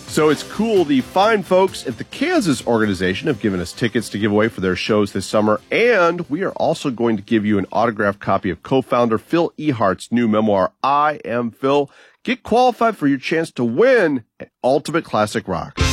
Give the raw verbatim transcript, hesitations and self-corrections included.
So it's cool. The fine folks at the Kansas organization have given us tickets to give away for their shows this summer, and we are also going to give you an autographed copy of co-founder Phil Ehart's new memoir, I Am Phil. Get qualified for your chance to win at Ultimate Classic Rock.